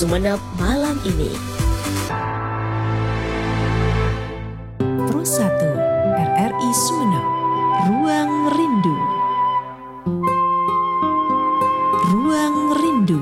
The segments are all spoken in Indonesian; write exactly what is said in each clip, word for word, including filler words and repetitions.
Sumeneb malam ini. Pro satu R R I Sumeneb, Ruang Rindu. Ruang Rindu.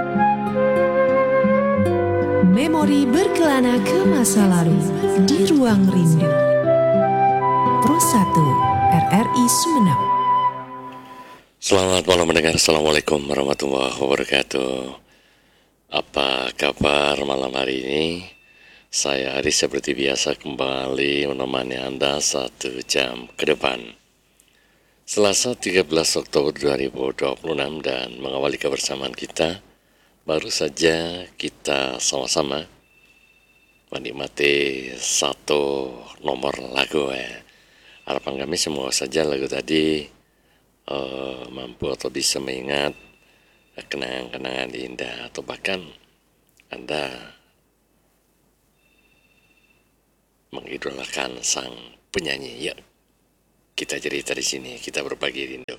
Memori berkelana ke masa lalu di Ruang Rindu. Pro satu R R I Sumeneb. Selamat malam mendengar. Assalamualaikum warahmatullahi wabarakatuh. Apa kabar malam hari ini? Saya Aris seperti biasa kembali menemani Anda satu jam ke depan. Selasa tiga belas Oktober dua ribu dua puluh enam dan mengawali kebersamaan kita, baru saja kita sama-sama menikmati satu nomor lagu ya. Harapan kami semua saja lagu tadi Uh, mampu atau bisa mengingat kenangan-kenangan indah, atau bahkan Anda mengidolakan sang penyanyi. Ya, kita cerita di sini, kita berbagi rindu.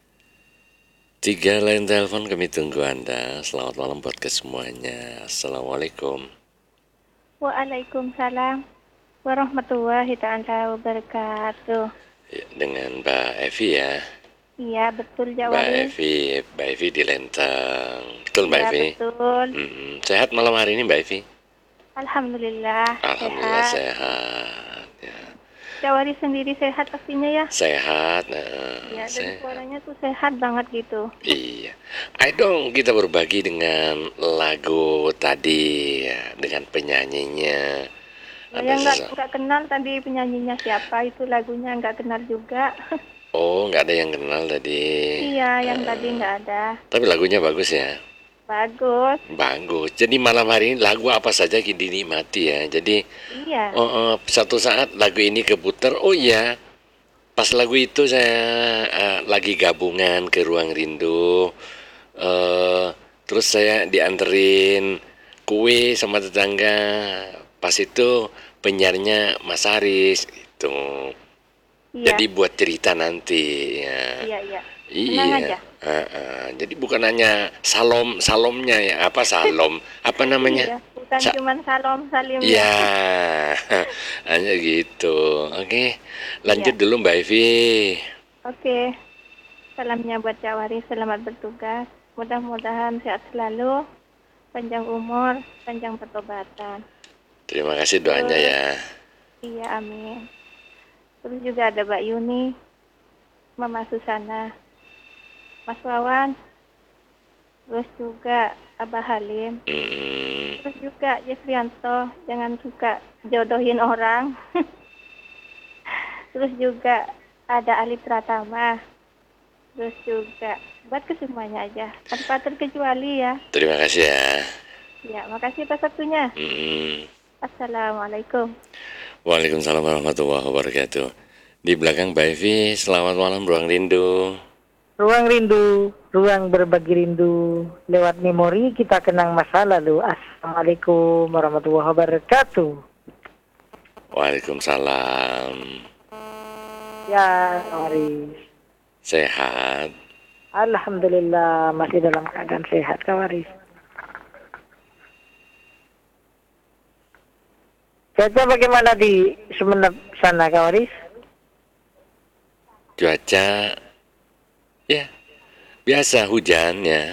Tiga line telepon kami tunggu Anda. Selamat malam buat kesemuanya. Assalamualaikum. Waalaikumsalam warahmatullahi ta'ala wabarakatuh. Ya, dengan Mbak Evi ya. Iya betul Jawa. Mbak Evi, Mbak Evi di Lenteng. Betul Mbak ya, Evi? Betul. Hmm, sehat malam hari ini Mbak Evi? Alhamdulillah. Alhamdulillah sehat. sehat. Ya. Jawari sendiri sehat pastinya ya. Sehat. Nah, ya dan sehat. suaranya tuh sehat banget gitu. Iya. Ayo dong kita berbagi dengan lagu tadi ya, dengan penyanyinya. Saya nggak nggak kenal tadi penyanyinya siapa, itu lagunya nggak kenal juga. Oh, nggak ada yang kenal tadi. Iya, yang uh, tadi nggak ada. Tapi lagunya bagus ya. Bagus. Bagus. Jadi malam hari ini lagu apa saja dinikmati ya. Jadi iya. Oh, oh, satu saat lagu ini keputar. Oh iya, pas lagu itu saya uh, lagi gabungan ke Ruang Rindu. Uh, terus saya dianterin kue sama tetangga. Pas itu penyiarnya Mas Haris itu. Iya. Jadi buat cerita nanti ya. Iya, iya. Iya. aja. Uh, uh, jadi bukan hanya salom salomnya ya, apa salom, apa namanya? Iya, bukan Sa- cuma salam salim. Ya, hanya gitu. Oke, lanjut ya. dulu Mbak Evi. Oke, salamnya buat Jawari, selamat bertugas. Mudah-mudahan sehat selalu, panjang umur, panjang pertobatan. Terima kasih doanya Terus, ya. Iya, amin. Terus juga ada Mbak Yuni, Mama Susana, Mas Wawan, terus juga Abah Halim, Hmm. terus juga Yesrianto, jangan suka jodohin orang. Terus juga ada Ali Pratama, terus juga buat kesemuanya aja, tanpa terkecuali ya. Terima kasih ya. Ya, makasih atas waktunya. Hmm. Assalamualaikum. Waalaikumsalam warahmatullahi wabarakatuh. Di belakang Mbak Evi, selamat malam Ruang Rindu. Ruang Rindu, ruang berbagi rindu. Lewat memori kita kenang masa lalu. Assalamualaikum warahmatullahi wabarakatuh. Waalaikumsalam. Ya, Kawaris. Sehat. Alhamdulillah masih dalam keadaan sehat, Kawaris. Cuaca bagaimana di Sumeneb sana, Kawaris? Cuaca ya biasa hujan ya.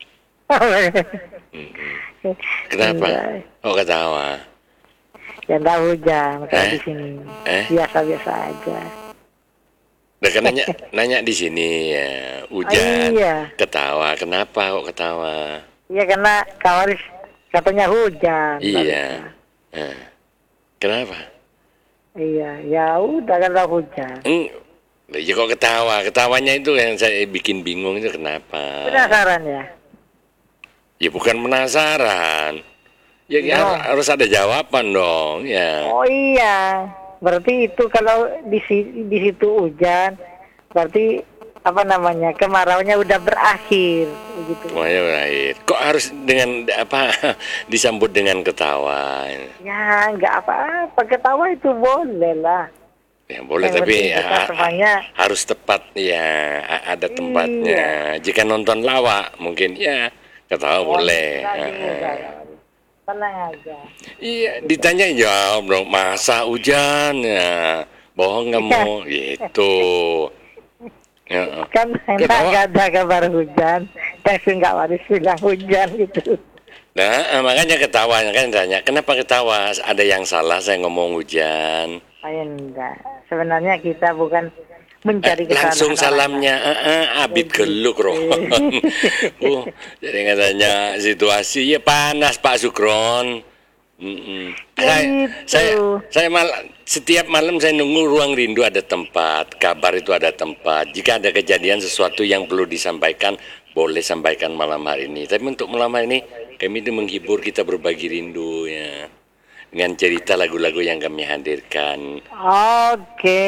Hmm. Kenapa? Oh ketawa. Ya enggak hujan kalau Eh? di sini. Eh? Biasa-biasa aja. Udah kan nanya, nanya di sini ya, hujan, Oh, iya. ketawa. Kenapa kok ketawa? Iya karena Kawaris katanya hujan. Iya. Nah, kenapa? Iya, ya udah kalau hujan. Hmm, ya kok ketawa? Ketawanya itu yang saya bikin bingung itu kenapa? Penasaran ya? Ya bukan penasaran. Ya, ya No. harus ada jawaban dong ya. Oh iya, berarti itu kalau di si- di situ hujan, berarti apa namanya kemaraunya udah berakhir, begitu. Semuanya berakhir. Kok harus dengan apa disambut dengan ketawa? Ya nggak apa-apa, ketawa itu boleh lah. Ya boleh, Yang tapi penting kita ha- semuanya harus tepat ya, a- ada tempatnya. Jika nonton lawak mungkin ya ketawa Oh, boleh. enggak Ha, juga, ha. Kawaris. tenang aja. Iya, ditanya jawab dong. Masa hujan ya? Bohong nggak mau gitu. Ya. Kan enak Ketawa. nggak ada kabar hujan, tapi nggak waris bilang hujan gitu. Nah, eh, makanya ketawanya kan tanya, kenapa ketawa? Ada yang salah saya ngomong hujan. Saya enggak. Sebenarnya kita bukan mencari Eh, langsung kesalahan orang salamnya, eh, eh, abid geluk roh. uh, jadi katanya situasi ya panas Pak Sukron. Mm-mm. Ya Saya, gitu. saya, saya mal, setiap malam saya nunggu ruang rindu ada tempat, kabar itu ada tempat. Jika ada kejadian sesuatu yang perlu disampaikan, boleh sampaikan malam hari ini. Tapi untuk malam hari ini, kami itu menghibur, kita berbagi rindu ya, dengan cerita lagu-lagu yang kami hadirkan. Oke.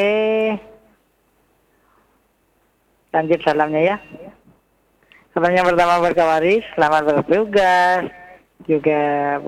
Lanjut salamnya ya. Salam yang pertama berkawaris, selamat bertugas. Juga